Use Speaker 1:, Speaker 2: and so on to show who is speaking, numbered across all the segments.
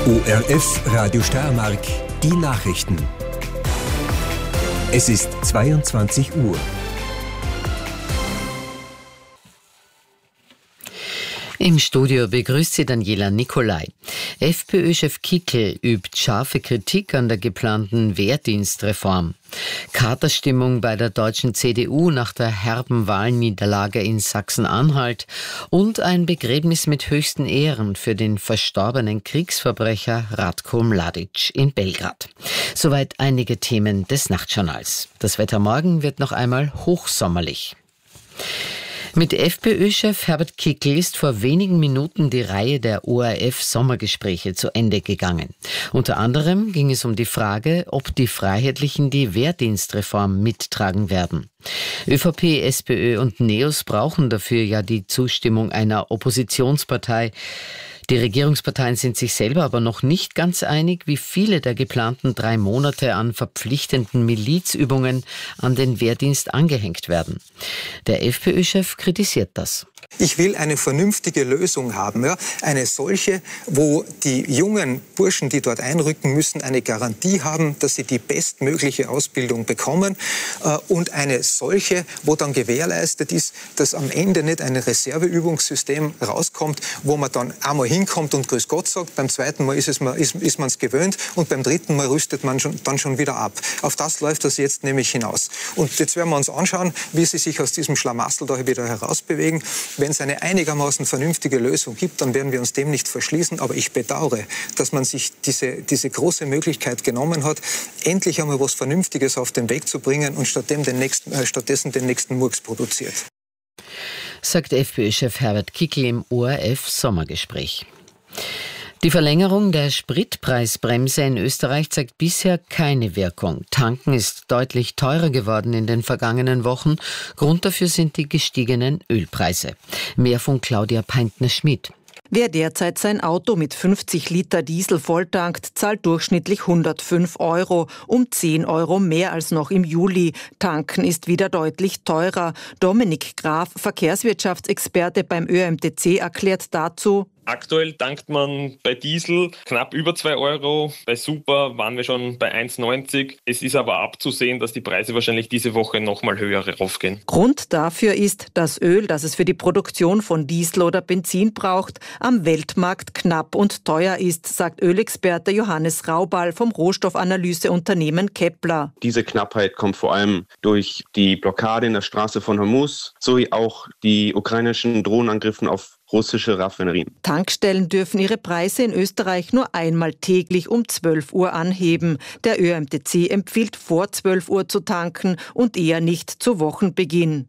Speaker 1: ORF Radio Steiermark, die Nachrichten. Es ist 22 Uhr.
Speaker 2: Im Studio begrüßt sie Daniela Nicolai. FPÖ-Chef Kickl übt scharfe Kritik an der geplanten Wehrdienstreform. Katerstimmung bei der deutschen CDU nach der herben Wahlniederlage in Sachsen-Anhalt und ein Begräbnis mit höchsten Ehren für den verstorbenen Kriegsverbrecher Ratko Mladic in Belgrad. Soweit einige Themen des Nachtjournals. Das Wetter morgen wird noch einmal hochsommerlich. Mit FPÖ-Chef Herbert Kickl ist vor wenigen Minuten die Reihe der ORF-Sommergespräche zu Ende gegangen. Unter anderem ging es um die Frage, ob die Freiheitlichen die Wehrdienstreform mittragen werden. ÖVP, SPÖ und NEOS brauchen dafür ja die Zustimmung einer Oppositionspartei. Die Regierungsparteien sind sich selber aber noch nicht ganz einig, wie viele der geplanten 3 Monate an verpflichtenden Milizübungen an den Wehrdienst angehängt werden. Der FPÖ-Chef kritisiert das.
Speaker 3: Ich will eine vernünftige Lösung haben, ja? Eine solche, wo die jungen Burschen, die dort einrücken müssen, eine Garantie haben, dass sie die bestmögliche Ausbildung bekommen und eine solche, wo dann gewährleistet ist, dass am Ende nicht ein Reserveübungssystem rauskommt, wo man dann einmal hinkommt und Grüß Gott sagt, beim zweiten Mal ist man es gewöhnt und beim dritten Mal rüstet man dann schon wieder ab. Auf das läuft das jetzt nämlich hinaus. Und jetzt werden wir uns anschauen, wie sie sich aus diesem Schlamassel da wieder herausbewegen. Wenn es eine einigermaßen vernünftige Lösung gibt, dann werden wir uns dem nicht verschließen. Aber ich bedauere, dass man sich diese große Möglichkeit genommen hat, endlich einmal was Vernünftiges auf den Weg zu bringen und stattdessen den nächsten Murks produziert.
Speaker 2: Sagt FPÖ-Chef Herbert Kickl im ORF-Sommergespräch. Die Verlängerung der Spritpreisbremse in Österreich zeigt bisher keine Wirkung. Tanken ist deutlich teurer geworden in den vergangenen Wochen. Grund dafür sind die gestiegenen Ölpreise. Mehr von Claudia Peintner-Schmidt.
Speaker 4: Wer derzeit sein Auto mit 50 Liter Diesel volltankt, zahlt durchschnittlich 105 €, um 10 € mehr als noch im Juli. Tanken ist wieder deutlich teurer. Dominik Graf, Verkehrswirtschaftsexperte beim ÖMTC, erklärt dazu:
Speaker 5: Aktuell tankt man bei Diesel knapp über 2 €, bei Super waren wir schon bei 1,90 €. Es ist aber abzusehen, dass die Preise wahrscheinlich diese Woche nochmal höher raufgehen.
Speaker 4: Grund dafür ist, das Öl, das es für die Produktion von Diesel oder Benzin braucht, am Weltmarkt knapp und teuer ist, sagt Ölexperte Johannes Raubal vom Rohstoffanalyseunternehmen Kepler.
Speaker 6: Diese Knappheit kommt vor allem durch die Blockade in der Straße von Hormuz sowie auch die ukrainischen Drohnenangriffen auf russische Raffinerien.
Speaker 4: Tankstellen dürfen ihre Preise in Österreich nur einmal täglich um 12 Uhr anheben. Der ÖMTC empfiehlt vor 12 Uhr zu tanken und eher nicht zu Wochenbeginn.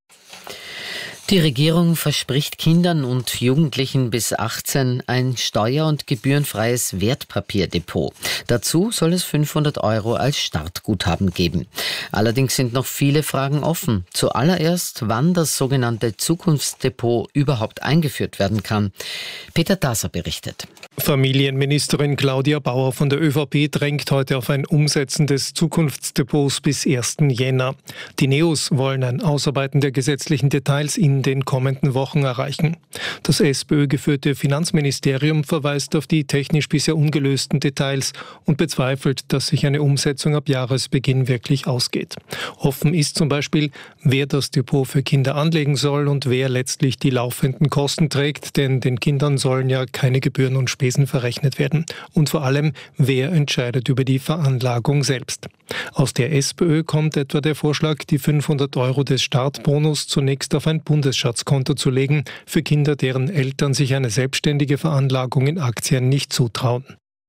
Speaker 2: Die Regierung verspricht Kindern und Jugendlichen bis 18 ein steuer- und gebührenfreies Wertpapierdepot. Dazu soll es 500 € als Startguthaben geben. Allerdings sind noch viele Fragen offen. Zuallererst, wann das sogenannte Zukunftsdepot überhaupt eingeführt werden kann. Peter Daser berichtet.
Speaker 7: Familienministerin Claudia Bauer von der ÖVP drängt heute auf ein Umsetzen des Zukunftsdepots bis 1. Jänner. Die NEOS wollen ein Ausarbeiten der gesetzlichen Details in den kommenden Wochen erreichen. Das SPÖ-geführte Finanzministerium verweist auf die technisch bisher ungelösten Details und bezweifelt, dass sich eine Umsetzung ab Jahresbeginn wirklich ausgeht. Offen ist zum Beispiel, wer das Depot für Kinder anlegen soll und wer letztlich die laufenden Kosten trägt, denn den Kindern sollen ja keine Gebühren und Spesen verrechnet werden. Und vor allem, wer entscheidet über die Veranlagung selbst. Aus der SPÖ kommt etwa der Vorschlag, die 500 € des Startbonus zunächst auf ein Bundesschatzkonto zu legen, für Kinder, deren Eltern sich eine selbstständige Veranlagung in Aktien nicht zutrauen.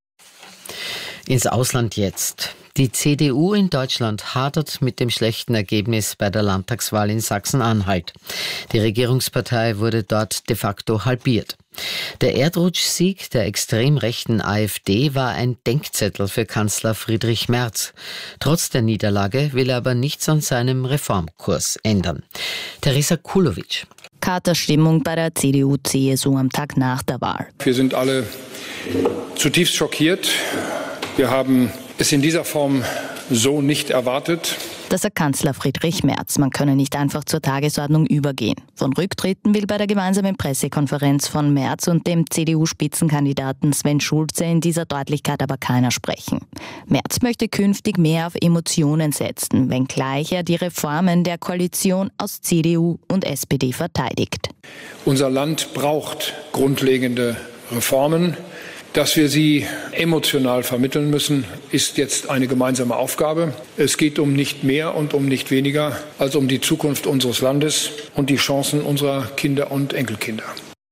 Speaker 2: Ins Ausland jetzt. Die CDU in Deutschland hadert mit dem schlechten Ergebnis bei der Landtagswahl in Sachsen-Anhalt. Die Regierungspartei wurde dort de facto halbiert. Der Erdrutschsieg der extrem rechten AfD war ein Denkzettel für Kanzler Friedrich Merz. Trotz der Niederlage will er aber nichts an seinem Reformkurs ändern. Teresa Kulowitsch.
Speaker 8: Katerstimmung bei der CDU-CSU am Tag nach der Wahl.
Speaker 9: Wir sind alle zutiefst schockiert. Wir haben ist in dieser Form so nicht erwartet.
Speaker 8: Das sagt Kanzler Friedrich Merz. Man könne nicht einfach zur Tagesordnung übergehen. Von Rücktritten will bei der gemeinsamen Pressekonferenz von Merz und dem CDU-Spitzenkandidaten Sven Schulze in dieser Deutlichkeit aber keiner sprechen. Merz möchte künftig mehr auf Emotionen setzen, wenngleich er die Reformen der Koalition aus CDU und SPD verteidigt.
Speaker 9: Unser Land braucht grundlegende Reformen. Dass wir sie emotional vermitteln müssen, ist jetzt eine gemeinsame Aufgabe. Es geht um nicht mehr und um nicht weniger als um die Zukunft unseres Landes und die Chancen unserer Kinder und Enkelkinder.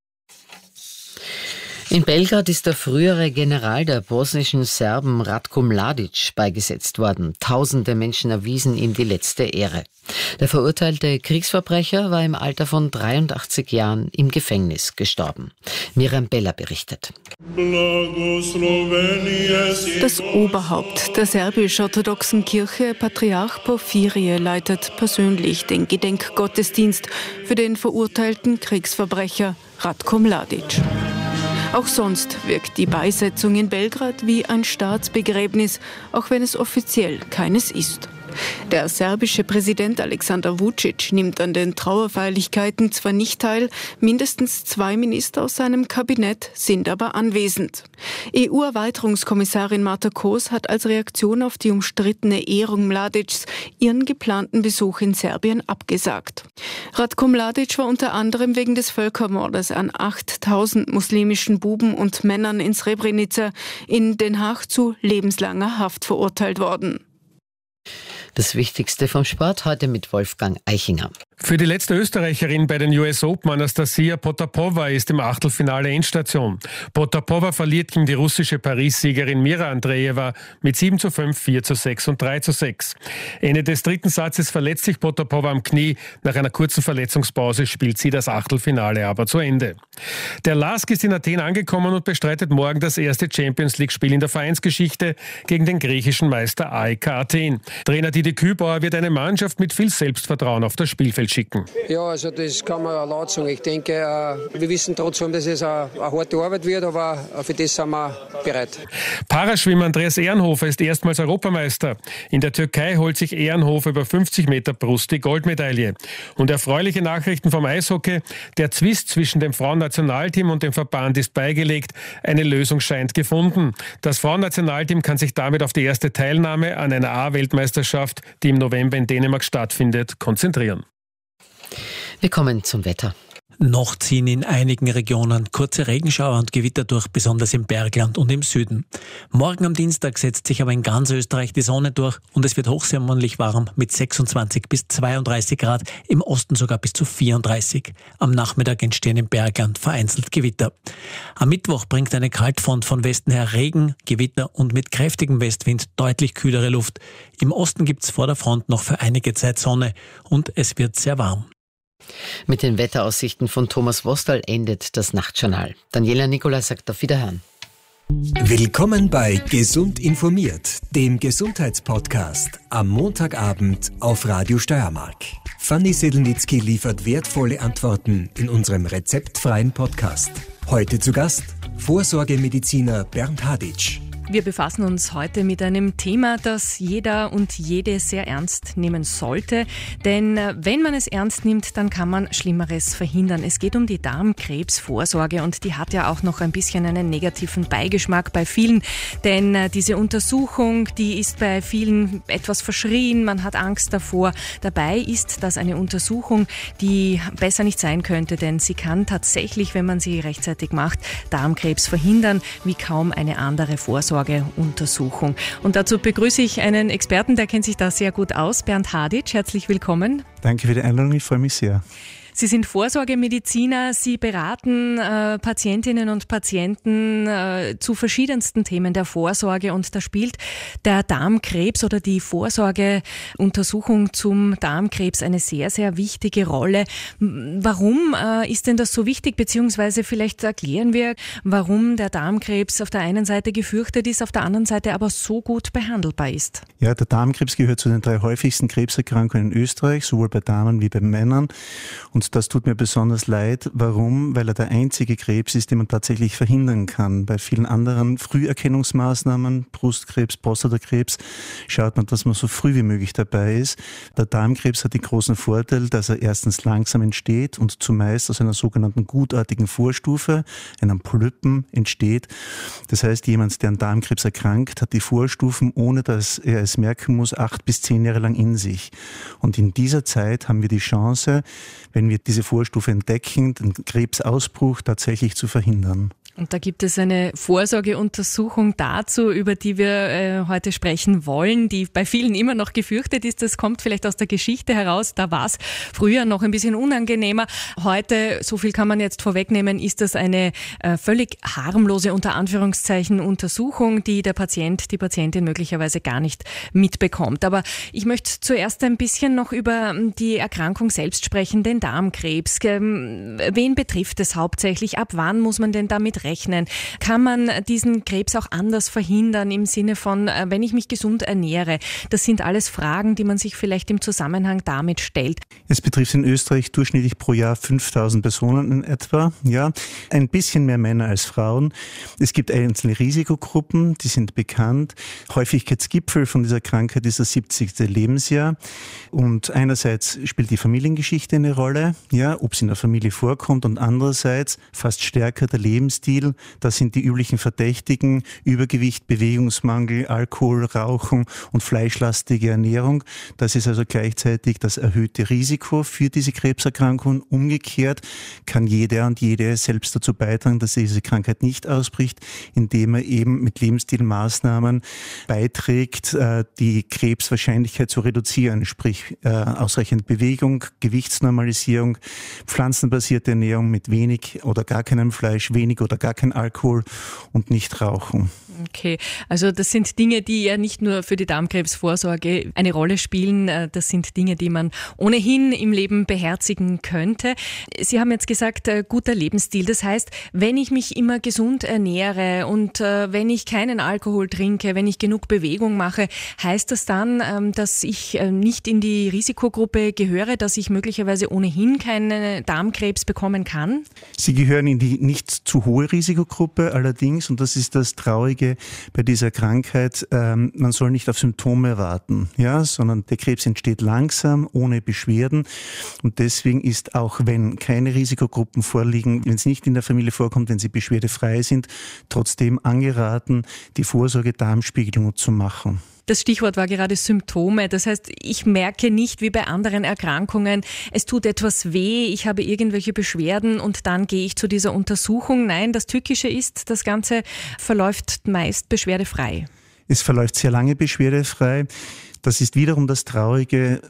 Speaker 2: In Belgrad ist der frühere General der bosnischen Serben Ratko Mladic beigesetzt worden. Tausende Menschen erwiesen ihm die letzte Ehre. Der verurteilte Kriegsverbrecher war im Alter von 83 Jahren im Gefängnis gestorben. Miriam Bella berichtet.
Speaker 10: Das Oberhaupt der serbisch-orthodoxen Kirche, Patriarch Porphyrie, leitet persönlich den Gedenkgottesdienst für den verurteilten Kriegsverbrecher Ratko Mladic. Auch sonst wirkt die Beisetzung in Belgrad wie ein Staatsbegräbnis, auch wenn es offiziell keines ist. Der serbische Präsident Aleksandar Vučić nimmt an den Trauerfeierlichkeiten zwar nicht teil, mindestens 2 Minister aus seinem Kabinett sind aber anwesend. EU-Erweiterungskommissarin Marta Kos hat als Reaktion auf die umstrittene Ehrung Mladics ihren geplanten Besuch in Serbien abgesagt. Ratko Mladic war unter anderem wegen des Völkermordes an 8000 muslimischen Buben und Männern in Srebrenica in Den Haag zu lebenslanger Haft verurteilt worden.
Speaker 2: Das Wichtigste vom Sport heute mit Wolfgang Eichinger.
Speaker 11: Für die letzte Österreicherin bei den US Open, Anastasia Potapova, ist im Achtelfinale Endstation. Potapova verliert gegen die russische Paris-Siegerin Mira Andreeva mit 7:5, 4:6 und 3:6. Ende des dritten Satzes verletzt sich Potapova am Knie. Nach einer kurzen Verletzungspause spielt sie das Achtelfinale aber zu Ende. Der LASK ist in Athen angekommen und bestreitet morgen das erste Champions-League-Spiel in der Vereinsgeschichte gegen den griechischen Meister AEK Athen. Trainer Didi Kübauer wird eine Mannschaft mit viel Selbstvertrauen auf das Spielfeld schicken.
Speaker 12: Ja, also das kann man laut sagen. Ich denke, wir wissen trotzdem, dass es eine harte Arbeit wird, aber für das sind wir bereit.
Speaker 11: Paraschwimmer Andreas Ehrenhofer ist erstmals Europameister. In der Türkei holt sich Ehrenhofer über 50 Meter Brust die Goldmedaille. Und erfreuliche Nachrichten vom Eishockey. Der Zwist zwischen dem Frauennationalteam und dem Verband ist beigelegt. Eine Lösung scheint gefunden. Das Frauennationalteam kann sich damit auf die erste Teilnahme an einer A-Weltmeisterschaft, die im November in Dänemark stattfindet, konzentrieren.
Speaker 2: Wir kommen zum Wetter.
Speaker 13: Noch ziehen in einigen Regionen kurze Regenschauer und Gewitter durch, besonders im Bergland und im Süden. Morgen am Dienstag setzt sich aber in ganz Österreich die Sonne durch und es wird hochsommerlich warm mit 26 bis 32 Grad, im Osten sogar bis zu 34. Am Nachmittag entstehen im Bergland vereinzelt Gewitter. Am Mittwoch bringt eine Kaltfront von Westen her Regen, Gewitter und mit kräftigem Westwind deutlich kühlere Luft. Im Osten gibt's vor der Front noch für einige Zeit Sonne und es wird sehr warm.
Speaker 2: Mit den Wetteraussichten von Thomas Wostal endet das Nachtjournal. Daniela Nicolai sagt auf Wiederhören.
Speaker 1: Willkommen bei Gesund informiert, dem Gesundheitspodcast am Montagabend auf Radio Steiermark. Fanny Sedelnitzky liefert wertvolle Antworten in unserem rezeptfreien Podcast. Heute zu Gast Vorsorgemediziner Bernd Haditsch.
Speaker 14: Wir befassen uns heute mit einem Thema, das jeder und jede sehr ernst nehmen sollte. Denn wenn man es ernst nimmt, dann kann man Schlimmeres verhindern. Es geht um die Darmkrebsvorsorge und die hat ja auch noch ein bisschen einen negativen Beigeschmack bei vielen. Denn diese Untersuchung, die ist bei vielen etwas verschrien, man hat Angst davor. Dabei ist das eine Untersuchung, die besser nicht sein könnte, denn sie kann tatsächlich, wenn man sie rechtzeitig macht, Darmkrebs verhindern, wie kaum eine andere Vorsorgeuntersuchung. Und dazu begrüße ich einen Experten, der kennt sich da sehr gut aus, Bernd Haditsch. Herzlich willkommen.
Speaker 15: Danke für die Einladung, ich freue mich sehr.
Speaker 14: Sie sind Vorsorgemediziner, Sie beraten Patientinnen und Patienten zu verschiedensten Themen der Vorsorge und da spielt der Darmkrebs oder die Vorsorgeuntersuchung zum Darmkrebs eine sehr, sehr wichtige Rolle. Warum ist denn das so wichtig, beziehungsweise vielleicht erklären wir, warum der Darmkrebs auf der einen Seite gefürchtet ist, auf der anderen Seite aber so gut behandelbar ist?
Speaker 15: Ja, der Darmkrebs gehört zu den 3 häufigsten Krebserkrankungen in Österreich, sowohl bei Damen wie bei Männern. Und Und das tut mir besonders leid. Warum? Weil er der einzige Krebs ist, den man tatsächlich verhindern kann. Bei vielen anderen Früherkennungsmaßnahmen, Brustkrebs, Prostatakrebs, schaut man, dass man so früh wie möglich dabei ist. Der Darmkrebs hat den großen Vorteil, dass er erstens langsam entsteht und zumeist aus einer sogenannten gutartigen Vorstufe, einem Polypen, entsteht. Das heißt, jemand, der an Darmkrebs erkrankt, hat die Vorstufen, ohne dass er es merken muss, 8 bis 10 Jahre lang in sich. Und in dieser Zeit haben wir die Chance, wenn wir diese Vorstufe entdecken, den Krebsausbruch tatsächlich zu verhindern.
Speaker 14: Und da gibt es eine Vorsorgeuntersuchung dazu, über die wir heute sprechen wollen, die bei vielen immer noch gefürchtet ist. Das kommt vielleicht aus der Geschichte heraus. Da war es früher noch ein bisschen unangenehmer. Heute, so viel kann man jetzt vorwegnehmen, ist das eine völlig harmlose, unter Anführungszeichen, Untersuchung, die der Patient, die Patientin möglicherweise gar nicht mitbekommt. Aber ich möchte zuerst ein bisschen noch über die Erkrankung selbst sprechen, den Darmkrebs. Wen betrifft es hauptsächlich? Ab wann muss man denn damit rechnen? Kann man diesen Krebs auch anders verhindern im Sinne von, wenn ich mich gesund ernähre? Das sind alles Fragen, die man sich vielleicht im Zusammenhang damit stellt.
Speaker 15: Es betrifft in Österreich durchschnittlich pro Jahr 5.000 Personen in etwa. Ja, ein bisschen mehr Männer als Frauen. Es gibt einzelne Risikogruppen, die sind bekannt. Häufigkeitsgipfel von dieser Krankheit ist das 70. Lebensjahr. Und einerseits spielt die Familiengeschichte eine Rolle, ja, ob es in der Familie vorkommt, und andererseits fast stärker der Lebensstil. Das sind die üblichen Verdächtigen: Übergewicht, Bewegungsmangel, Alkohol, Rauchen und fleischlastige Ernährung. Das ist also gleichzeitig das erhöhte Risiko für diese Krebserkrankung. Umgekehrt kann jeder und jede selbst dazu beitragen, dass diese Krankheit nicht ausbricht, indem er eben mit Lebensstilmaßnahmen beiträgt, die Krebswahrscheinlichkeit zu reduzieren, sprich ausreichend Bewegung, Gewichtsnormalisierung, pflanzenbasierte Ernährung mit wenig oder gar keinem Fleisch, wenig oder gar kein Alkohol und nicht rauchen.
Speaker 14: Okay, also das sind Dinge, die ja nicht nur für die Darmkrebsvorsorge eine Rolle spielen. Das sind Dinge, die man ohnehin im Leben beherzigen könnte. Sie haben jetzt gesagt, guter Lebensstil. Das heißt, wenn ich mich immer gesund ernähre und wenn ich keinen Alkohol trinke, wenn ich genug Bewegung mache, heißt das dann, dass ich nicht in die Risikogruppe gehöre, dass ich möglicherweise ohnehin keinen Darmkrebs bekommen kann?
Speaker 15: Sie gehören in die nicht zu hohe Risikogruppe allerdings, und das ist das Traurige bei dieser Krankheit, man soll nicht auf Symptome warten, ja, sondern der Krebs entsteht langsam, ohne Beschwerden, und deswegen ist, auch wenn keine Risikogruppen vorliegen, wenn es nicht in der Familie vorkommt, wenn sie beschwerdefrei sind, trotzdem angeraten, die Vorsorge-Darmspiegelung zu machen.
Speaker 14: Das Stichwort war gerade Symptome. Das heißt, ich merke nicht wie bei anderen Erkrankungen, es tut etwas weh, ich habe irgendwelche Beschwerden und dann gehe ich zu dieser Untersuchung. Nein, das Tückische ist, das Ganze verläuft meist beschwerdefrei.
Speaker 15: Es verläuft sehr lange beschwerdefrei. Das ist wiederum das Traurige.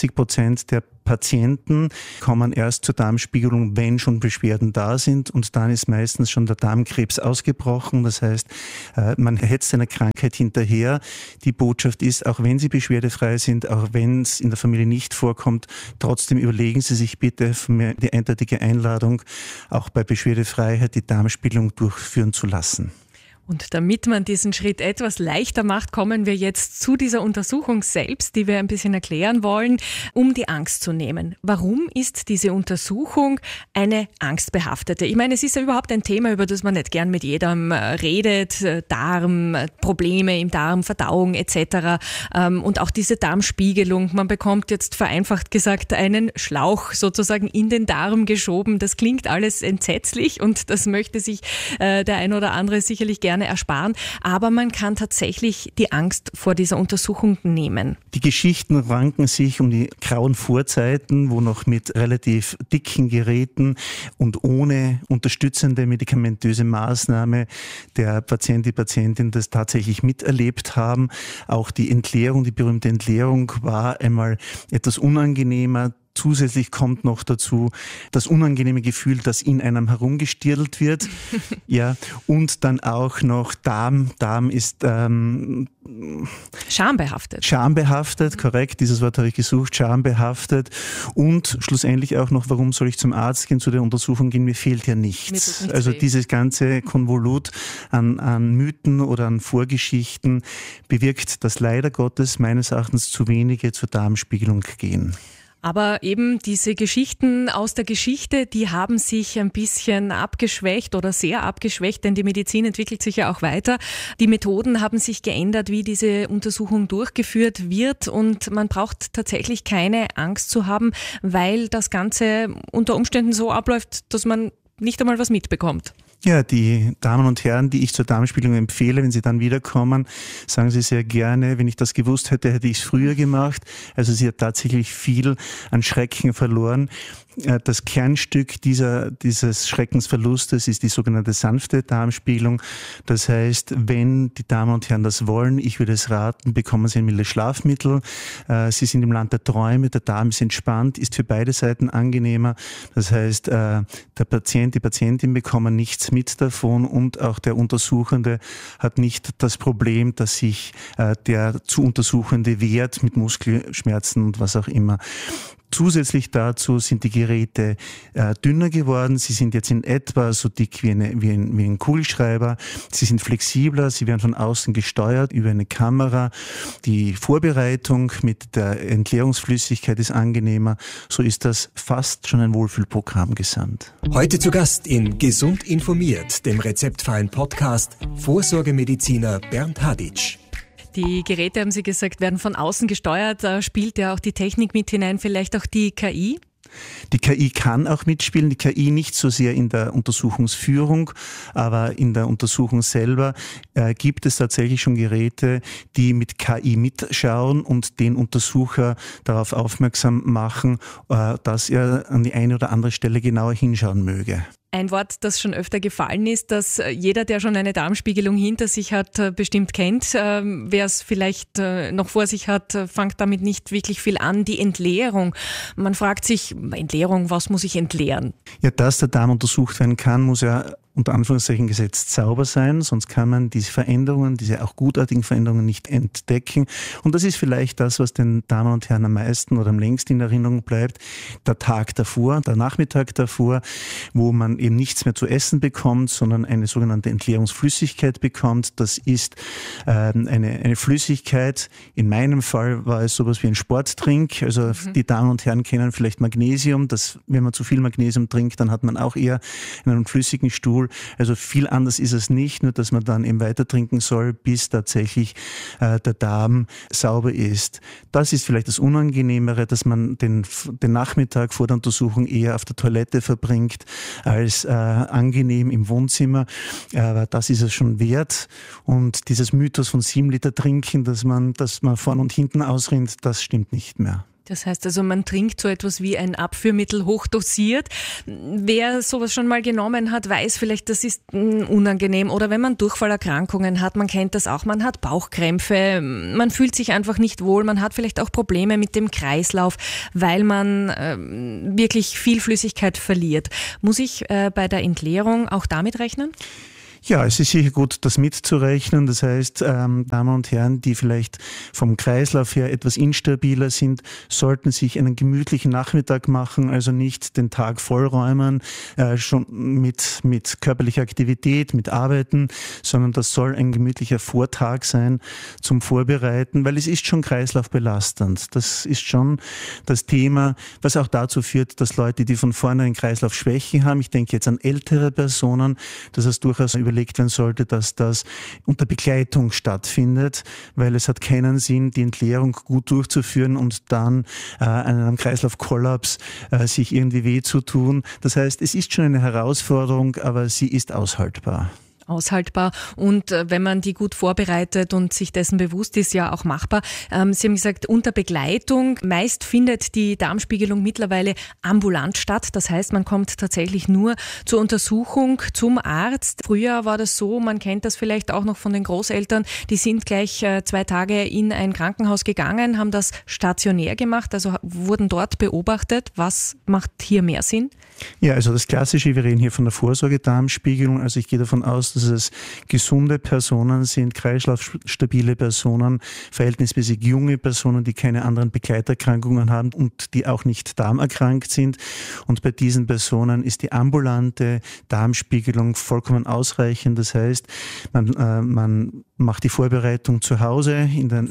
Speaker 15: 60% der Patienten kommen erst zur Darmspiegelung, wenn schon Beschwerden da sind, und dann ist meistens schon der Darmkrebs ausgebrochen. Das heißt, man hetzt einer Krankheit hinterher. Die Botschaft ist, auch wenn Sie beschwerdefrei sind, auch wenn es in der Familie nicht vorkommt, trotzdem überlegen Sie sich bitte von mir die eindeutige Einladung, auch bei Beschwerdefreiheit die Darmspiegelung durchführen zu lassen.
Speaker 14: Und damit man diesen Schritt etwas leichter macht, kommen wir jetzt zu dieser Untersuchung selbst, die wir ein bisschen erklären wollen, um die Angst zu nehmen. Warum ist diese Untersuchung eine angstbehaftete? Ich meine, es ist ja überhaupt ein Thema, über das man nicht gern mit jedem redet. Darm, Probleme im Darm, Verdauung etc. Und auch diese Darmspiegelung. Man bekommt jetzt vereinfacht gesagt einen Schlauch sozusagen in den Darm geschoben. Das klingt alles entsetzlich und das möchte sich der ein oder andere sicherlich gerne ersparen, aber man kann tatsächlich die Angst vor dieser Untersuchung nehmen.
Speaker 15: Die Geschichten ranken sich um die grauen Vorzeiten, wo noch mit relativ dicken Geräten und ohne unterstützende medikamentöse Maßnahme der Patient, die Patientin das tatsächlich miterlebt haben. Auch die Entleerung, die berühmte Entleerung war einmal etwas unangenehmer. Zusätzlich kommt noch dazu das unangenehme Gefühl, dass in einem herumgestirlt wird. Ja, und dann auch noch Darm. Darm ist
Speaker 14: schambehaftet.
Speaker 15: Schambehaftet, korrekt, dieses Wort habe ich gesucht, schambehaftet. Und schlussendlich auch noch, warum soll ich zum Arzt gehen, zu der Untersuchung gehen, mir fehlt ja nichts. Also dieses ganze Konvolut an Mythen oder an Vorgeschichten bewirkt, dass leider Gottes meines Erachtens zu wenige zur Darmspiegelung gehen.
Speaker 14: Aber eben diese Geschichten aus der Geschichte, die haben sich ein bisschen abgeschwächt oder sehr abgeschwächt, denn die Medizin entwickelt sich ja auch weiter. Die Methoden haben sich geändert, wie diese Untersuchung durchgeführt wird, und man braucht tatsächlich keine Angst zu haben, weil das Ganze unter Umständen so abläuft, dass man nicht einmal was mitbekommt.
Speaker 15: Ja, die Damen und Herren, die ich zur Darmspiegelung empfehle, wenn sie dann wiederkommen, sagen sie sehr gerne, wenn ich das gewusst hätte, hätte ich es früher gemacht. Also sie hat tatsächlich viel an Schrecken verloren. Das Kernstück dieses Schreckensverlustes ist die sogenannte sanfte Darmspiegelung. Das heißt, wenn die Damen und Herren das wollen, ich würde es raten, bekommen Sie ein mildes Schlafmittel. Sie sind im Land der Träume, der Darm ist entspannt, ist für beide Seiten angenehmer. Das heißt, der Patient, die Patientin bekommen nichts mit davon, und auch der Untersuchende hat nicht das Problem, dass sich der zu Untersuchende wehrt mit Muskelschmerzen und was auch immer. Zusätzlich dazu sind die Geräte dünner geworden. Sie sind jetzt in etwa so dick wie ein Kugelschreiber. Sie sind flexibler, sie werden von außen gesteuert über eine Kamera. Die Vorbereitung mit der Entleerungsflüssigkeit ist angenehmer. So ist das fast schon ein Wohlfühlprogramm gesandt.
Speaker 1: Heute zu Gast in Gesund informiert, dem rezeptfreien Podcast, Vorsorgemediziner Bernd Haditsch.
Speaker 14: Die Geräte, haben Sie gesagt, werden von außen gesteuert. Da spielt ja auch die Technik mit hinein, vielleicht auch die KI?
Speaker 15: Die KI kann auch mitspielen, die KI nicht so sehr in der Untersuchungsführung, aber in der Untersuchung selber gibt es tatsächlich schon Geräte, die mit KI mitschauen und den Untersucher darauf aufmerksam machen, dass er an die eine oder andere Stelle genauer hinschauen möge.
Speaker 14: Ein Wort, das schon öfter gefallen ist, dass jeder, der schon eine Darmspiegelung hinter sich hat, bestimmt kennt. Wer es vielleicht noch vor sich hat, fängt damit nicht wirklich viel an. Die Entleerung. Man fragt sich, Entleerung, was muss ich entleeren?
Speaker 15: Ja, dass der Darm untersucht werden kann, muss ja unter Anführungszeichen gesetzt sauber sein, sonst kann man diese Veränderungen, diese auch gutartigen Veränderungen nicht entdecken. Und das ist vielleicht das, was den Damen und Herren am meisten oder am längsten in Erinnerung bleibt. Der Tag davor, der Nachmittag davor, wo man eben nichts mehr zu essen bekommt, sondern eine sogenannte Entleerungsflüssigkeit bekommt. Das ist eine Flüssigkeit. In meinem Fall war es sowas wie ein Sporttrink. Also die Damen und Herren kennen vielleicht Magnesium. Wenn man zu viel Magnesium trinkt, dann hat man auch eher einen flüssigen Stuhl. Also viel anders ist es nicht, nur dass man dann eben weiter trinken soll, bis tatsächlich der Darm sauber ist. Das ist vielleicht das Unangenehmere, dass man den Nachmittag vor der Untersuchung eher auf der Toilette verbringt, als angenehm im Wohnzimmer. Aber das ist es schon wert. Und dieses Mythos von 7 Liter trinken, dass man vorn und hinten ausrinnt, das stimmt nicht mehr.
Speaker 14: Das heißt also, man trinkt so etwas wie ein Abführmittel hochdosiert. Wer sowas schon mal genommen hat, weiß vielleicht, das ist unangenehm. Oder wenn man Durchfallerkrankungen hat, man kennt das auch, man hat Bauchkrämpfe, man fühlt sich einfach nicht wohl, man hat vielleicht auch Probleme mit dem Kreislauf, weil man wirklich viel Flüssigkeit verliert. Muss ich bei der Entleerung auch damit rechnen?
Speaker 15: Ja, es ist sicher gut, das mitzurechnen. Das heißt, Damen und Herren, die vielleicht vom Kreislauf her etwas instabiler sind, sollten sich einen gemütlichen Nachmittag machen, also nicht den Tag vollräumen, schon mit körperlicher Aktivität, mit Arbeiten, sondern das soll ein gemütlicher Vortag sein zum Vorbereiten, weil es ist schon kreislaufbelastend. Das ist schon das Thema, was auch dazu führt, dass Leute, die von vornherein Kreislaufschwächen haben, ich denke jetzt an ältere Personen, dass es durchaus überlegt werden sollte, dass das unter Begleitung stattfindet, weil es hat keinen Sinn, die Entleerung gut durchzuführen und dann an einem Kreislaufkollaps sich irgendwie weh zu tun. Das heißt, es ist schon eine Herausforderung, aber sie ist aushaltbar.
Speaker 14: Und wenn man die gut vorbereitet und sich dessen bewusst ist, ja auch machbar. Sie haben gesagt, unter Begleitung. Meist findet die Darmspiegelung mittlerweile ambulant statt. Das heißt, man kommt tatsächlich nur zur Untersuchung zum Arzt. Früher war das so, man kennt das vielleicht auch noch von den Großeltern, die sind gleich 2 Tage in ein Krankenhaus gegangen, haben das stationär gemacht, also wurden dort beobachtet. Was macht hier mehr Sinn?
Speaker 15: Ja, also das Klassische, wir reden hier von der Vorsorgedarmspiegelung. Also ich gehe davon aus, dass es gesunde Personen sind, kreislaufstabile Personen, verhältnismäßig junge Personen, die keine anderen Begleiterkrankungen haben und die auch nicht darmerkrankt sind. Und bei diesen Personen ist die ambulante Darmspiegelung vollkommen ausreichend. Das heißt, man macht die Vorbereitung zu Hause,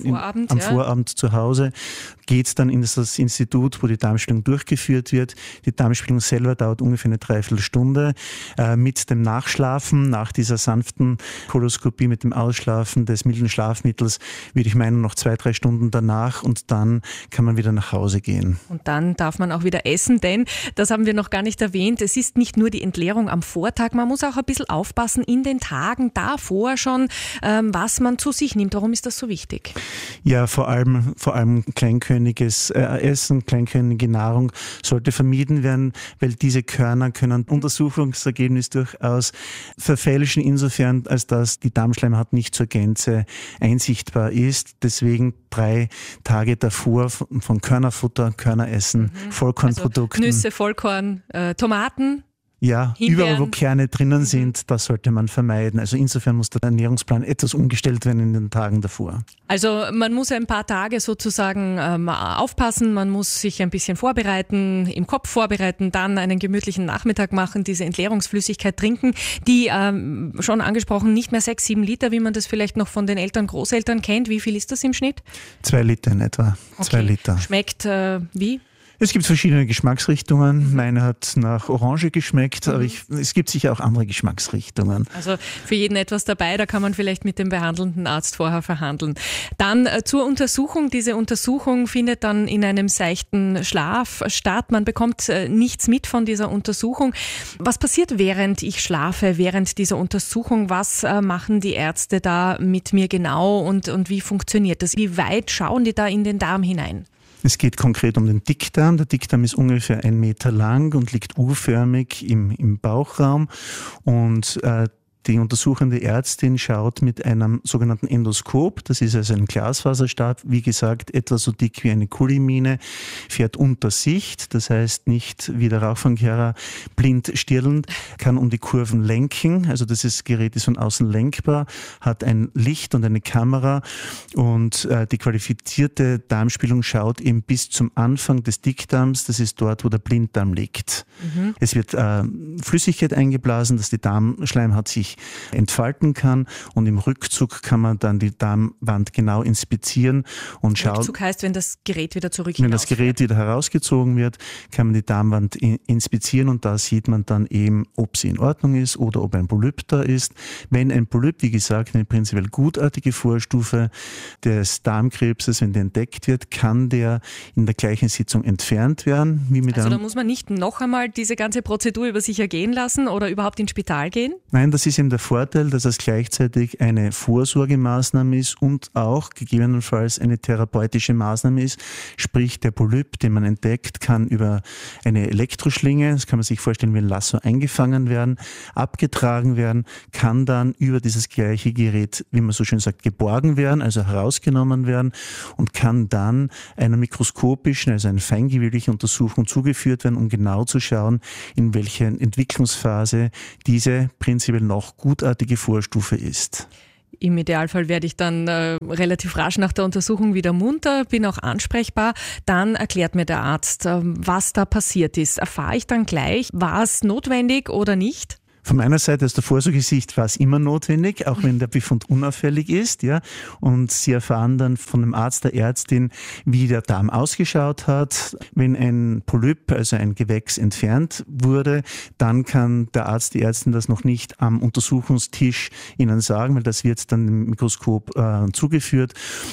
Speaker 15: am Vorabend zu Hause, geht dann in das Institut, wo die Darmspiegelung durchgeführt wird. Die Darmspiegelung selber dauert ungefähr eine Dreiviertelstunde. Mit dem Nachschlafen, nach dieser sanften Koloskopie, mit dem Ausschlafen des milden Schlafmittels, würde ich meinen, noch 2-3 Stunden danach und dann kann man wieder nach Hause gehen.
Speaker 14: Und dann darf man auch wieder essen, denn, das haben wir noch gar nicht erwähnt, es ist nicht nur die Entleerung am Vortag, man muss auch ein bisschen aufpassen in den Tagen davor schon, was man zu sich nimmt. Warum ist das so wichtig?
Speaker 15: Ja, vor allem kleinköniges Essen, kleinkörnige Nahrung sollte vermieden werden, weil diese Körner können Untersuchungsergebnis durchaus verfälschen, insofern, als dass die Darmschleimhaut nicht zur Gänze einsichtbar ist. Deswegen 3 Tage davor von Körnerfutter, Körneressen, Vollkornprodukten.
Speaker 14: Also Nüsse, Vollkorn, Tomaten.
Speaker 15: Ja,
Speaker 14: Himbeeren.
Speaker 15: Überall, wo Kerne drinnen sind, das sollte man vermeiden. Also insofern muss der Ernährungsplan etwas umgestellt werden in den Tagen davor.
Speaker 14: Also man muss ein paar Tage sozusagen aufpassen, man muss sich ein bisschen vorbereiten, im Kopf vorbereiten, dann einen gemütlichen Nachmittag machen, diese Entleerungsflüssigkeit trinken, die schon angesprochen nicht mehr 6-7 Liter, wie man das vielleicht noch von den Eltern, Großeltern kennt. Wie viel ist das im Schnitt?
Speaker 15: 2 Liter in etwa.
Speaker 14: Okay.
Speaker 15: 2 Liter.
Speaker 14: Schmeckt wie?
Speaker 15: Es gibt verschiedene Geschmacksrichtungen. Meine hat nach Orange geschmeckt, aber es gibt sicher auch andere Geschmacksrichtungen.
Speaker 14: Also für jeden etwas dabei, da kann man vielleicht mit dem behandelnden Arzt vorher verhandeln. Dann zur Untersuchung. Diese Untersuchung findet dann in einem seichten Schlaf statt. Man bekommt nichts mit von dieser Untersuchung. Was passiert, während ich schlafe, während dieser Untersuchung? Was machen die Ärzte da mit mir genau und wie funktioniert das? Wie weit schauen die da in den Darm hinein?
Speaker 15: Es geht konkret um den Dickdarm. Der Dickdarm ist ungefähr 1 Meter lang und liegt U-förmig im Bauchraum und die untersuchende Ärztin schaut mit einem sogenannten Endoskop, das ist also ein Glasfaserstab, wie gesagt, etwa so dick wie eine Kulimine, fährt unter Sicht, das heißt nicht wie der Rauchfangkehrer blind stirnend, kann um die Kurven lenken, also das Gerät ist von außen lenkbar, hat ein Licht und eine Kamera und die qualifizierte Darmspiegelung schaut eben bis zum Anfang des Dickdarms, das ist dort, wo der Blinddarm liegt. Es wird Flüssigkeit eingeblasen, dass die Darmschleimhaut sich entfalten kann und im Rückzug kann man dann die Darmwand genau inspizieren und schauen.
Speaker 14: Rückzug heißt, wenn das Gerät wieder
Speaker 15: Wenn das Gerät wieder herausgezogen wird, kann man die Darmwand inspizieren und da sieht man dann eben, ob sie in Ordnung ist oder ob ein Polyp da ist. Wenn ein Polyp, wie gesagt, eine prinzipiell gutartige Vorstufe des Darmkrebses, wenn der entdeckt wird, kann der in der gleichen Sitzung entfernt werden.
Speaker 14: Also da muss man nicht noch einmal diese ganze Prozedur über sich ergehen lassen oder überhaupt ins Spital gehen?
Speaker 15: Nein, das ist eben der Vorteil, dass es gleichzeitig eine Vorsorgemaßnahme ist und auch gegebenenfalls eine therapeutische Maßnahme ist. Sprich, der Polyp, den man entdeckt, kann über eine Elektroschlinge, das kann man sich vorstellen wie ein Lasso, eingefangen werden, abgetragen werden, kann dann über dieses gleiche Gerät, wie man so schön sagt, geborgen werden, also herausgenommen werden und kann dann einer mikroskopischen, also einer feingeweblichen Untersuchung zugeführt werden, um genau zu schauen, in welcher Entwicklungsphase diese prinzipiell noch gutartige Vorstufe ist.
Speaker 14: Im Idealfall werde ich dann relativ rasch nach der Untersuchung wieder munter, bin auch ansprechbar. Dann erklärt mir der Arzt, was da passiert ist. Erfahre ich dann gleich, war es notwendig oder nicht?
Speaker 15: Von meiner Seite aus der Vorsorgesicht war es immer notwendig, auch wenn der Befund unauffällig ist, ja. Und Sie erfahren dann von dem Arzt, der Ärztin, wie der Darm ausgeschaut hat. Wenn ein Polyp, also ein Gewächs, entfernt wurde, dann kann der Arzt, die Ärztin das noch nicht am Untersuchungstisch Ihnen sagen, weil das wird dann im Mikroskop zugeführt.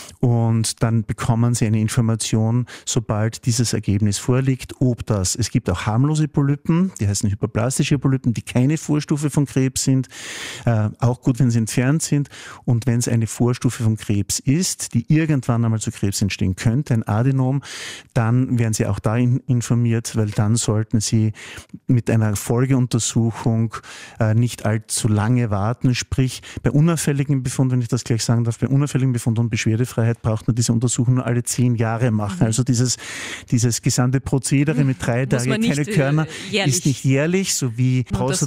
Speaker 15: Und dann bekommen Sie eine Information, sobald dieses Ergebnis vorliegt, ob das, es gibt auch harmlose Polypen, die heißen hyperplastische Polypen, die keine Vorstufe von Krebs sind, auch gut, wenn sie entfernt sind. Und wenn es eine Vorstufe von Krebs ist, die irgendwann einmal zu Krebs entstehen könnte, ein Adenom, dann werden Sie auch da informiert, weil dann sollten Sie mit einer Folgeuntersuchung nicht allzu lange warten. Sprich, bei unauffälligen Befund, wenn ich das gleich sagen darf, bei unauffälligen Befund und Beschwerdefreiheit braucht man diese Untersuchung nur alle 10 Jahre machen. Also dieses gesamte Prozedere mit 3 Tagen keine Körner ist nicht jährlich, so wie Prostata-Untersuchung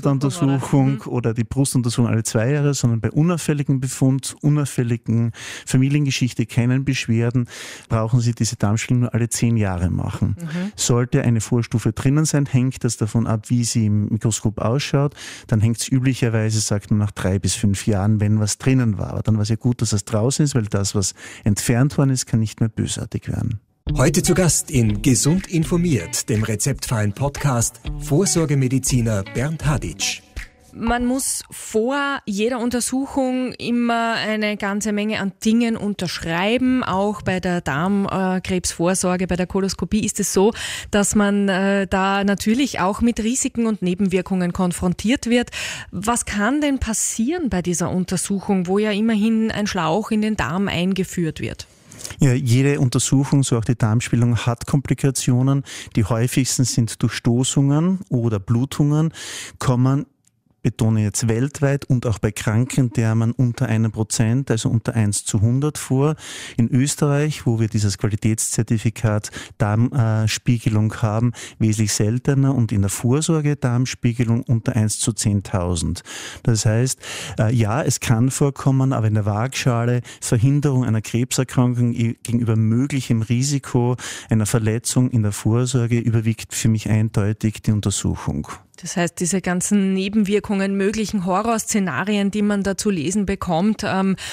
Speaker 15: Blutuntersuchung oder die Brustuntersuchung alle 2 Jahre, sondern bei unauffälligen Befund, unauffälligen Familiengeschichte, keinen Beschwerden, brauchen Sie diese Darmspiegelung nur alle 10 Jahre machen. Sollte eine Vorstufe drinnen sein, hängt das davon ab, wie sie im Mikroskop ausschaut. Dann hängt es üblicherweise, sagt man, nach 3 bis 5 Jahren, wenn was drinnen war. Aber dann war es ja gut, dass es draußen ist, weil das, was entfernt worden ist, kann nicht mehr bösartig werden.
Speaker 1: Heute zu Gast in Gesund informiert, dem rezeptfreien Podcast, Vorsorgemediziner Bernd Haditsch.
Speaker 14: Man muss vor jeder Untersuchung immer eine ganze Menge an Dingen unterschreiben. Auch bei der Darmkrebsvorsorge, bei der Koloskopie ist es so, dass man da natürlich auch mit Risiken und Nebenwirkungen konfrontiert wird. Was kann denn passieren bei dieser Untersuchung, wo ja immerhin ein Schlauch in den Darm eingeführt wird?
Speaker 15: Ja, jede Untersuchung, so auch die Darmspiegelung, hat Komplikationen. Die häufigsten sind Durchstoßungen oder Blutungen, kommen, betone jetzt weltweit und auch bei kranken Darmen unter 1%, also unter 1:100 vor. In Österreich, wo wir dieses Qualitätszertifikat Darmspiegelung haben, wesentlich seltener und in der Vorsorge Darmspiegelung unter 1:10.000. Das heißt, ja, es kann vorkommen, aber in der Waagschale Verhinderung einer Krebserkrankung gegenüber möglichem Risiko einer Verletzung in der Vorsorge überwiegt für mich eindeutig die Untersuchung.
Speaker 14: Das heißt, diese ganzen Nebenwirkungen, möglichen Horrorszenarien, die man da zu lesen bekommt,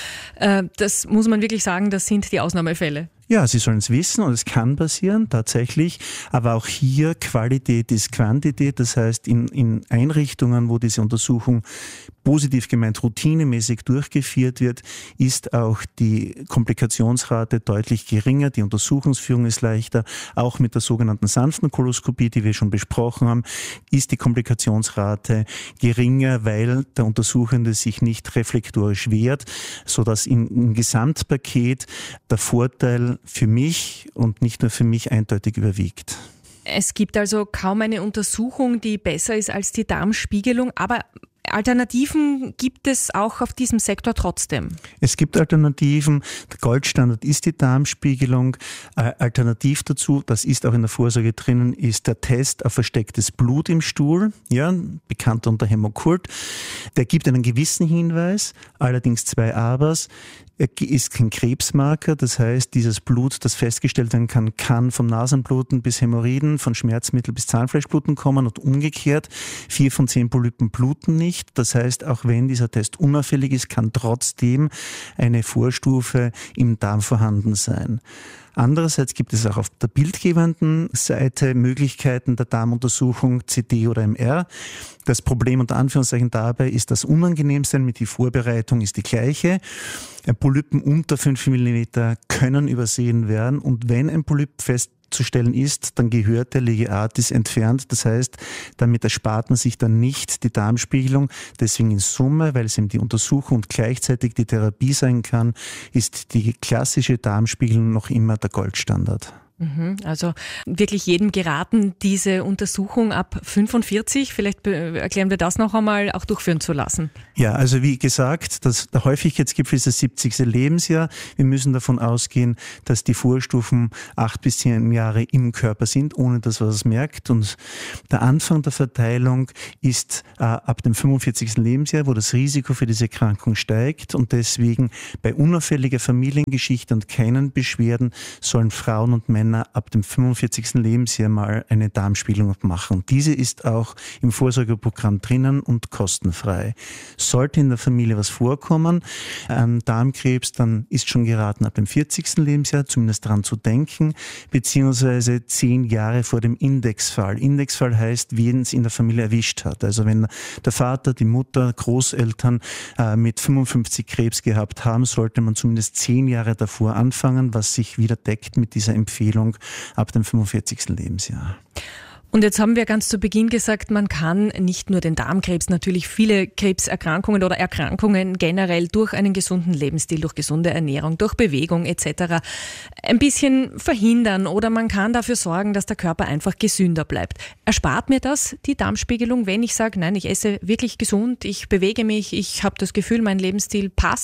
Speaker 14: das muss man wirklich sagen, das sind die Ausnahmefälle.
Speaker 15: Ja, Sie sollen es wissen und es kann passieren, tatsächlich. Aber auch hier Qualität ist Quantität. Das heißt, in Einrichtungen, wo diese Untersuchung positiv gemeint routinemäßig durchgeführt wird, ist auch die Komplikationsrate deutlich geringer. Die Untersuchungsführung ist leichter. Auch mit der sogenannten sanften Koloskopie, die wir schon besprochen haben, ist die Komplikationsrate geringer, weil der Untersuchende sich nicht reflektorisch wehrt, sodass im Gesamtpaket der Vorteil für mich und nicht nur für mich eindeutig überwiegt.
Speaker 14: Es gibt also kaum eine Untersuchung, die besser ist als die Darmspiegelung, aber Alternativen gibt es auch auf diesem Sektor trotzdem?
Speaker 15: Es gibt Alternativen. Der Goldstandard ist die Darmspiegelung. Alternativ dazu, das ist auch in der Vorsorge drinnen, ist der Test auf verstecktes Blut im Stuhl, ja, bekannt unter Hämokult. Der gibt einen gewissen Hinweis, allerdings 2 Abers. Er ist kein Krebsmarker, das heißt, dieses Blut, das festgestellt werden kann vom Nasenbluten bis Hämorrhoiden, von Schmerzmittel bis Zahnfleischbluten kommen und umgekehrt. 4 von 10 Polypen bluten nicht. Das heißt, auch wenn dieser Test unauffällig ist, kann trotzdem eine Vorstufe im Darm vorhanden sein. Andererseits gibt es auch auf der bildgebenden Seite Möglichkeiten der Darmuntersuchung, CT oder MR. Das Problem unter Anführungszeichen dabei ist das Unangenehmste, mit die Vorbereitung ist die gleiche. Polypen unter 5 mm können übersehen werden und wenn ein Polyp festzustellen ist, dann gehört der Ligeatis entfernt. Das heißt, damit erspart man sich dann nicht die Darmspiegelung. Deswegen in Summe, weil es eben die Untersuchung und gleichzeitig die Therapie sein kann, ist die klassische Darmspiegelung noch immer der Goldstandard.
Speaker 14: Also wirklich jedem geraten, diese Untersuchung ab 45, vielleicht erklären wir das noch einmal, auch durchführen zu lassen.
Speaker 15: Ja, also wie gesagt, der Häufigkeitsgipfel ist das 70. Lebensjahr. Wir müssen davon ausgehen, dass die Vorstufen 8 bis 10 Jahre im Körper sind, ohne dass man es merkt. Und der Anfang der Verteilung ist ab dem 45. Lebensjahr, wo das Risiko für diese Erkrankung steigt. Und deswegen bei unauffälliger Familiengeschichte und keinen Beschwerden sollen Frauen und Männer ab dem 45. Lebensjahr mal eine Darmspiegelung machen. Diese ist auch im Vorsorgeprogramm drinnen und kostenfrei. Sollte in der Familie was vorkommen an Darmkrebs, dann ist schon geraten, ab dem 40. Lebensjahr zumindest daran zu denken, beziehungsweise 10 Jahre vor dem Indexfall. Indexfall heißt, wen es in der Familie erwischt hat. Also wenn der Vater, die Mutter, Großeltern mit 55 Krebs gehabt haben, sollte man zumindest 10 Jahre davor anfangen, was sich wieder deckt mit dieser Empfehlung ab dem 45. Lebensjahr.
Speaker 14: Und jetzt haben wir ganz zu Beginn gesagt, man kann nicht nur den Darmkrebs, natürlich viele Krebserkrankungen oder Erkrankungen generell durch einen gesunden Lebensstil, durch gesunde Ernährung, durch Bewegung etc. ein bisschen verhindern oder man kann dafür sorgen, dass der Körper einfach gesünder bleibt. Erspart mir das die Darmspiegelung, wenn ich sage, nein, ich esse wirklich gesund, ich bewege mich, ich habe das Gefühl, mein Lebensstil passt?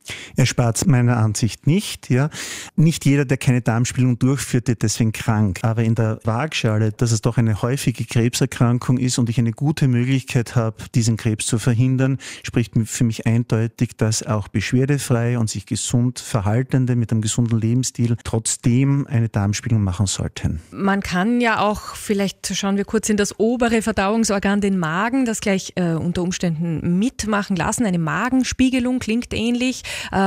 Speaker 15: Erspart meiner Ansicht nicht. Ja. Nicht jeder, der keine Darmspiegelung durchführt, wird deswegen krank. Aber in der Waagschale, dass es doch eine häufige Krebserkrankung ist und ich eine gute Möglichkeit habe, diesen Krebs zu verhindern, spricht für mich eindeutig, dass auch beschwerdefrei und sich gesund Verhaltende mit einem gesunden Lebensstil trotzdem eine Darmspiegelung machen sollten.
Speaker 14: Man kann ja auch, vielleicht schauen wir kurz in das obere Verdauungsorgan, den Magen, das gleich unter Umständen mitmachen lassen. Eine Magenspiegelung klingt ähnlich.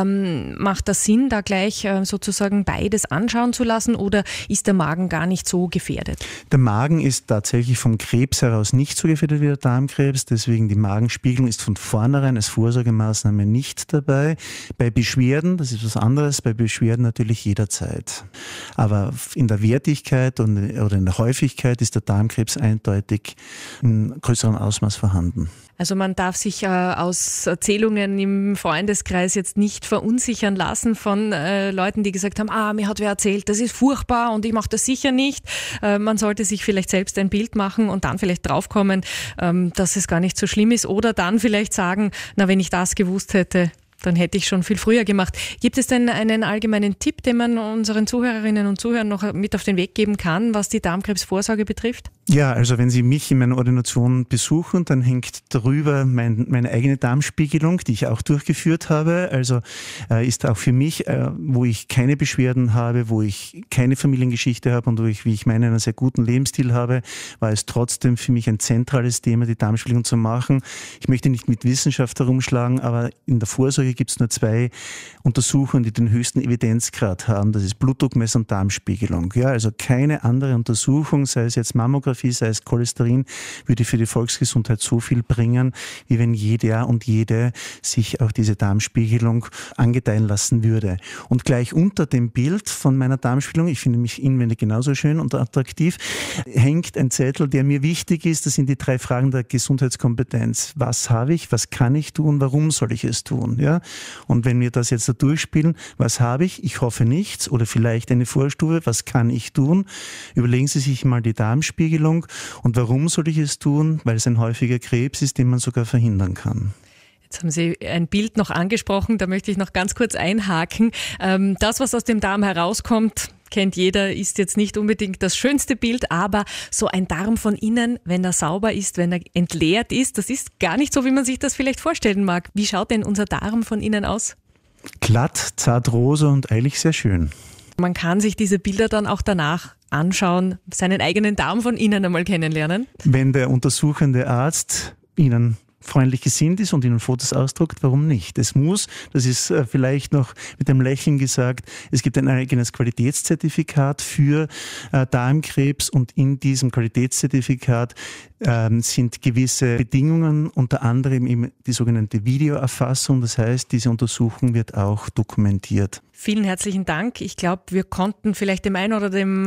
Speaker 14: Macht das Sinn, da gleich sozusagen beides anschauen zu lassen, oder ist der Magen gar nicht so gefährdet?
Speaker 15: Der Magen ist tatsächlich vom Krebs heraus nicht so gefährdet wie der Darmkrebs, deswegen die Magenspiegelung ist von vornherein als Vorsorgemaßnahme nicht dabei. Bei Beschwerden, das ist was anderes, bei Beschwerden natürlich jederzeit. Aber in der Wertigkeit oder in der Häufigkeit ist der Darmkrebs eindeutig in größerem Ausmaß vorhanden.
Speaker 14: Also man darf sich aus Erzählungen im Freundeskreis jetzt nicht verunsichern lassen von Leuten, die gesagt haben, mir hat wer erzählt, das ist furchtbar und ich mache das sicher nicht. Man sollte sich vielleicht selbst ein Bild machen und dann vielleicht draufkommen, dass es gar nicht so schlimm ist, oder dann vielleicht sagen, wenn ich das gewusst hätte, dann hätte ich schon viel früher gemacht. Gibt es denn einen allgemeinen Tipp, den man unseren Zuhörerinnen und Zuhörern noch mit auf den Weg geben kann, was die Darmkrebsvorsorge betrifft?
Speaker 15: Ja, also wenn Sie mich in meiner Ordination besuchen, dann hängt darüber meine eigene Darmspiegelung, die ich auch durchgeführt habe. Also ist auch für mich, wo ich keine Beschwerden habe, wo ich keine Familiengeschichte habe und wo ich, wie ich meine, einen sehr guten Lebensstil habe, war es trotzdem für mich ein zentrales Thema, die Darmspiegelung zu machen. Ich möchte nicht mit Wissenschaft herumschlagen, aber in der Vorsorge gibt es nur 2 Untersuchungen, die den höchsten Evidenzgrad haben. Das ist Blutdruckmessung und Darmspiegelung. Ja, also keine andere Untersuchung, sei es jetzt Mammographie, sei es Cholesterin, würde für die Volksgesundheit so viel bringen, wie wenn jeder und jede sich auch diese Darmspiegelung angedeihen lassen würde. Und gleich unter dem Bild von meiner Darmspiegelung, ich finde mich inwendig genauso schön und attraktiv, hängt ein Zettel, der mir wichtig ist. Das sind die 3 Fragen der Gesundheitskompetenz. Was habe ich? Was kann ich tun? Warum soll ich es tun? Ja? Und wenn wir das jetzt da durchspielen, was habe ich? Ich hoffe nichts, oder vielleicht eine Vorstufe. Was kann ich tun? Überlegen Sie sich mal die Darmspiegelung. Und warum soll ich es tun? Weil es ein häufiger Krebs ist, den man sogar verhindern kann.
Speaker 14: Jetzt haben Sie ein Bild noch angesprochen, da möchte ich noch ganz kurz einhaken. Das, was aus dem Darm herauskommt, kennt jeder, ist jetzt nicht unbedingt das schönste Bild, aber so ein Darm von innen, wenn er sauber ist, wenn er entleert ist, das ist gar nicht so, wie man sich das vielleicht vorstellen mag. Wie schaut denn unser Darm von innen aus?
Speaker 15: Glatt, zart rosa und eigentlich sehr schön.
Speaker 14: Man kann sich diese Bilder dann auch danach anschauen, seinen eigenen Darm von innen einmal kennenlernen.
Speaker 15: Wenn der untersuchende Arzt Ihnen freundlich gesinnt ist und Ihnen Fotos ausdruckt, warum nicht? Es muss, das ist vielleicht noch mit einem Lächeln gesagt, es gibt ein eigenes Qualitätszertifikat für Darmkrebs, und in diesem Qualitätszertifikat sind gewisse Bedingungen, unter anderem eben die sogenannte Videoerfassung. Das heißt, diese Untersuchung wird auch dokumentiert.
Speaker 14: Vielen herzlichen Dank. Ich glaube, wir konnten vielleicht dem einen oder dem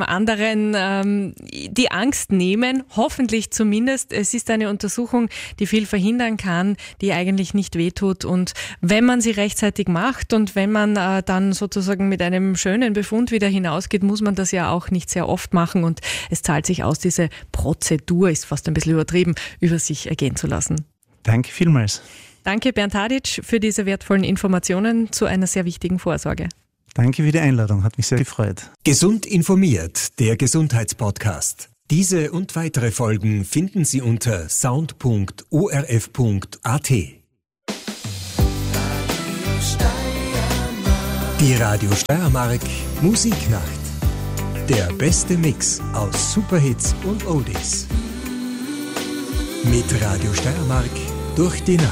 Speaker 14: anderen die Angst nehmen, hoffentlich zumindest. Es ist eine Untersuchung, die viel verhindern kann, die eigentlich nicht wehtut. Und wenn man sie rechtzeitig macht und wenn man dann sozusagen mit einem schönen Befund wieder hinausgeht, muss man das ja auch nicht sehr oft machen. Und es zahlt sich aus, diese Prozedur, ist fast ein bisschen übertrieben, über sich ergehen zu lassen.
Speaker 15: Danke vielmals.
Speaker 14: Danke, Bernd Haditsch, für diese wertvollen Informationen zu einer sehr wichtigen Vorsorge.
Speaker 15: Danke für die Einladung, hat mich sehr gefreut.
Speaker 1: Gesund informiert, der Gesundheitspodcast. Diese und weitere Folgen finden Sie unter sound.orf.at. Die Radio Steiermark Musiknacht. Der beste Mix aus Superhits und Oldies. Mit Radio Steiermark durch die Nacht.